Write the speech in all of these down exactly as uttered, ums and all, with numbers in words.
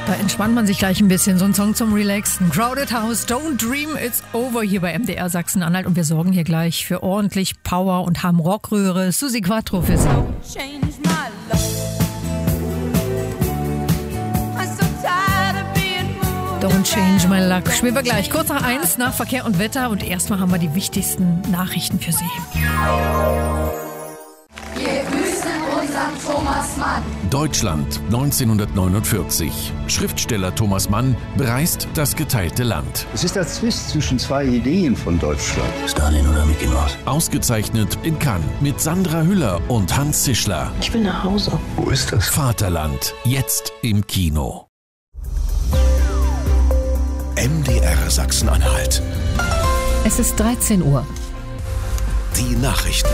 Da entspannt man sich gleich ein bisschen. So ein Song zum Relaxen. Crowded House, Don't Dream It's Over hier bei M D R Sachsen-Anhalt. Und wir sorgen hier gleich für ordentlich Power und haben Rockröhre. Susi Quattro für Sie. Don't change my luck. Spielen wir gleich. Kurz nach eins nach Verkehr und Wetter. Und erstmal haben wir die wichtigsten Nachrichten für Sie. Wir grüßen unseren Thomas Mann. Deutschland neunzehnhundertneunundvierzig. Schriftsteller Thomas Mann bereist das geteilte Land. Es ist der Zwist zwischen zwei Ideen von Deutschland. Stalin oder Mickey Mouse? Ausgezeichnet in Cannes mit Sandra Hüller und Hans Zischler. Ich will nach Hause. Wo ist das? Vaterland, jetzt im Kino. M D R Sachsen-Anhalt. Es ist dreizehn Uhr. Die Nachrichten.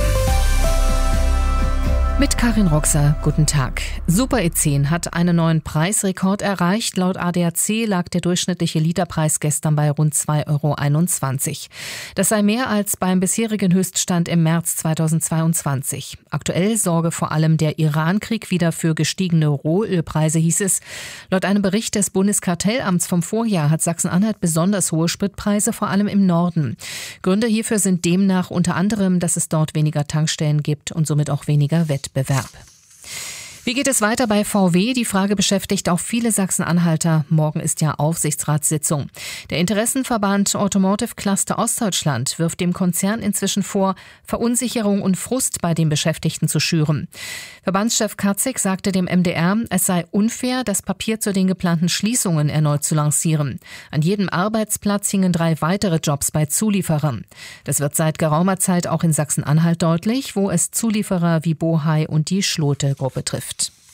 Mit Karin Roxer, guten Tag. Super E zehn hat einen neuen Preisrekord erreicht. Laut A D A C lag der durchschnittliche Literpreis gestern bei rund zwei Euro einundzwanzig. Das sei mehr als beim bisherigen Höchststand im März zweitausendzweiundzwanzig. Aktuell sorge vor allem der Iran-Krieg wieder für gestiegene Rohölpreise, hieß es. Laut einem Bericht des Bundeskartellamts vom Vorjahr hat Sachsen-Anhalt besonders hohe Spritpreise, vor allem im Norden. Gründe hierfür sind demnach unter anderem, dass es dort weniger Tankstellen gibt und somit auch weniger Wettbewerb. Bewerb. Wie geht es weiter bei V W? Die Frage beschäftigt auch viele Sachsen-Anhalter. Morgen ist ja Aufsichtsratssitzung. Der Interessenverband Automotive Cluster Ostdeutschland wirft dem Konzern inzwischen vor, Verunsicherung und Frust bei den Beschäftigten zu schüren. Verbandschef Katzig sagte dem M D R, es sei unfair, das Papier zu den geplanten Schließungen erneut zu lancieren. An jedem Arbeitsplatz hingen drei weitere Jobs bei Zulieferern. Das wird seit geraumer Zeit auch in Sachsen-Anhalt deutlich, wo es Zulieferer wie Bohai und die Schlote-Gruppe trifft.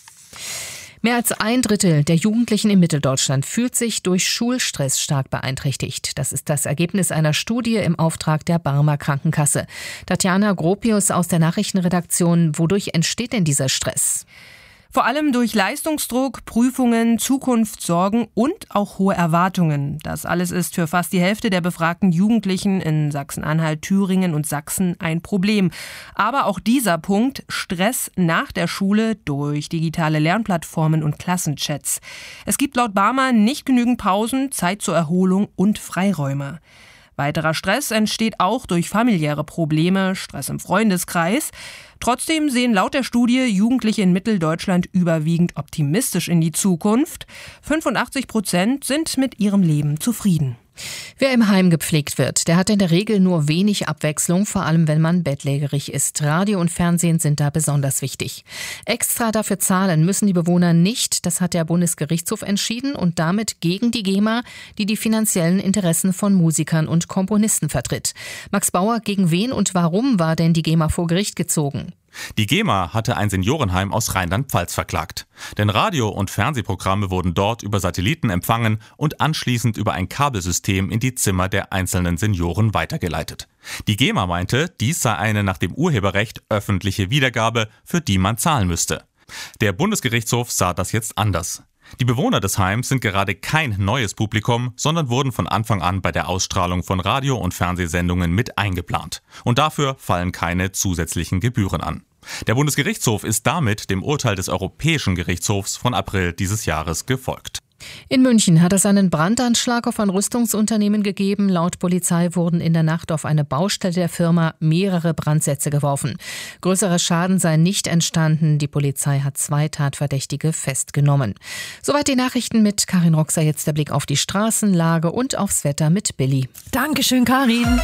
Mehr als ein Drittel der Jugendlichen in Mitteldeutschland fühlt sich durch Schulstress stark beeinträchtigt. Das ist das Ergebnis einer Studie im Auftrag der Barmer Krankenkasse. Tatjana Gropius aus der Nachrichtenredaktion. Wodurch entsteht denn dieser Stress? Vor allem durch Leistungsdruck, Prüfungen, Zukunftssorgen und auch hohe Erwartungen. Das alles ist für fast die Hälfte der befragten Jugendlichen in Sachsen-Anhalt, Thüringen und Sachsen ein Problem. Aber auch dieser Punkt, Stress nach der Schule durch digitale Lernplattformen und Klassenchats. Es gibt laut Barmer nicht genügend Pausen, Zeit zur Erholung und Freiräume. Weiterer Stress entsteht auch durch familiäre Probleme, Stress im Freundeskreis. Trotzdem sehen laut der Studie Jugendliche in Mitteldeutschland überwiegend optimistisch in die Zukunft. fünfundachtzig Prozent sind mit ihrem Leben zufrieden. Wer im Heim gepflegt wird, der hat in der Regel nur wenig Abwechslung, vor allem wenn man bettlägerig ist. Radio und Fernsehen sind da besonders wichtig. Extra dafür zahlen müssen die Bewohner nicht, das hat der Bundesgerichtshof entschieden und damit gegen die GEMA, die die finanziellen Interessen von Musikern und Komponisten vertritt. Max Bauer, gegen wen und warum war denn die GEMA vor Gericht gezogen? Die GEMA hatte ein Seniorenheim aus Rheinland-Pfalz verklagt. Denn Radio- und Fernsehprogramme wurden dort über Satelliten empfangen und anschließend über ein Kabelsystem in die Zimmer der einzelnen Senioren weitergeleitet. Die GEMA meinte, dies sei eine nach dem Urheberrecht öffentliche Wiedergabe, für die man zahlen müsste. Der Bundesgerichtshof sah das jetzt anders. Die Bewohner des Heims sind gerade kein neues Publikum, sondern wurden von Anfang an bei der Ausstrahlung von Radio- und Fernsehsendungen mit eingeplant. Und dafür fallen keine zusätzlichen Gebühren an. Der Bundesgerichtshof ist damit dem Urteil des Europäischen Gerichtshofs von April dieses Jahres gefolgt. In München hat es einen Brandanschlag auf ein Rüstungsunternehmen gegeben. Laut Polizei wurden in der Nacht auf eine Baustelle der Firma mehrere Brandsätze geworfen. Größerer Schaden sei nicht entstanden. Die Polizei hat zwei Tatverdächtige festgenommen. Soweit die Nachrichten mit Karin Roxer. Jetzt der Blick auf die Straßenlage und aufs Wetter mit Billy. Dankeschön, Karin.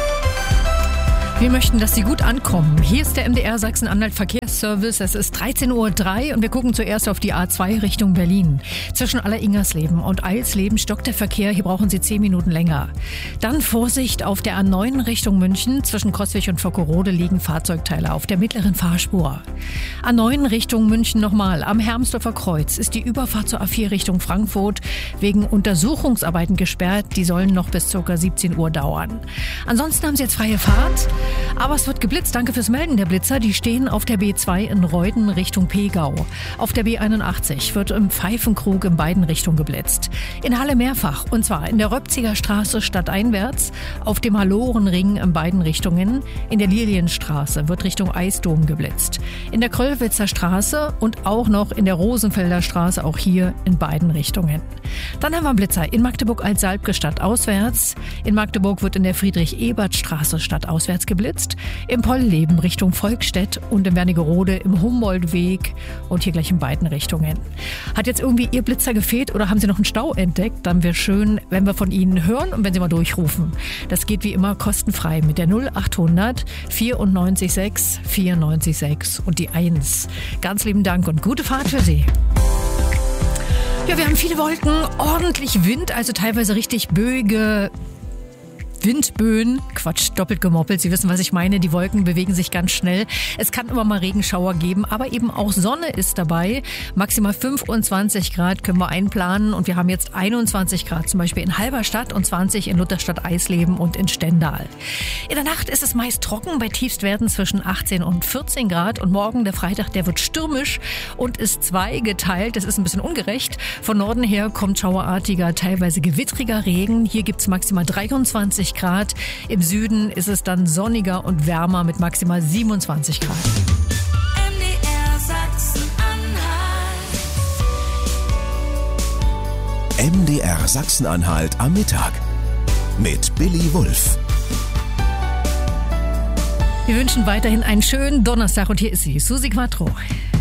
Wir möchten, dass Sie gut ankommen. Hier ist der M D R Sachsen-Anhalt Verkehrsservice. Es ist dreizehn Uhr drei und wir gucken zuerst auf die A zwei Richtung Berlin. Zwischen Aller-Ingersleben und Eilsleben stockt der Verkehr. Hier brauchen Sie zehn Minuten länger. Dann Vorsicht auf der A neun Richtung München. Zwischen Coswig und Vockerode liegen Fahrzeugteile auf der mittleren Fahrspur. A neun Richtung München nochmal. Am Hermsdorfer Kreuz ist die Überfahrt zur A vier Richtung Frankfurt wegen Untersuchungsarbeiten gesperrt. Die sollen noch bis ca. siebzehn Uhr dauern. Ansonsten haben Sie jetzt freie Fahrt. Aber es wird geblitzt. Danke fürs Melden der Blitzer. Die stehen auf der B zwei in Reuden Richtung Pegau. Auf der B einundachtzig wird im Pfeifenkrug in beiden Richtungen geblitzt. In Halle mehrfach. Und zwar in der Röpziger Straße stadteinwärts, auf dem Hallorenring in beiden Richtungen. In der Lilienstraße wird Richtung Eisdom geblitzt. In der Kröllwitzer Straße und auch noch in der Rosenfelder Straße, auch hier in beiden Richtungen. Dann haben wir einen Blitzer in Magdeburg-Altsalbke stadtauswärts. In Magdeburg wird in der Friedrich-Ebert-Straße stadtauswärts geblitzt. Im Pollleben Richtung Volkstedt und in Wernigerode im Humboldtweg und hier gleich in beiden Richtungen. Hat jetzt irgendwie Ihr Blitzer gefehlt oder haben Sie noch einen Stau entdeckt? Dann wäre schön, wenn wir von Ihnen hören und wenn Sie mal durchrufen. Das geht wie immer kostenfrei mit der null achthundert vierundneunzig sechs vierundneunzig sechs und die eins. Ganz lieben Dank und gute Fahrt für Sie. Ja, wir haben viele Wolken, ordentlich Wind, also teilweise richtig böige Windböen. Quatsch, doppelt gemoppelt. Sie wissen, was ich meine. Die Wolken bewegen sich ganz schnell. Es kann immer mal Regenschauer geben, aber eben auch Sonne ist dabei. Maximal fünfundzwanzig Grad können wir einplanen und wir haben jetzt einundzwanzig Grad, zum Beispiel in Halberstadt und zwanzig in Lutherstadt Eisleben und in Stendal. In der Nacht ist es meist trocken, bei Tiefstwerten zwischen achtzehn und vierzehn Grad und morgen, der Freitag, der wird stürmisch und ist zweigeteilt. Das ist ein bisschen ungerecht. Von Norden her kommt schauerartiger, teilweise gewittriger Regen. Hier gibt es maximal dreiundzwanzig Grad. Im Süden ist es dann sonniger und wärmer mit maximal siebenundzwanzig Grad. M D R Sachsen-Anhalt. M D R Sachsen-Anhalt am Mittag mit Billy Wulff. Wir wünschen weiterhin einen schönen Donnerstag und hier ist sie, Susi Quattro.